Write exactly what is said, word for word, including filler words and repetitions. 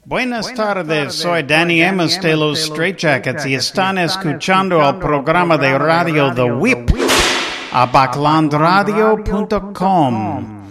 Buenas tardes, soy Danny Amos de los Straight Jackets y están escuchando el programa de radio The Whip a backlandradio punto com.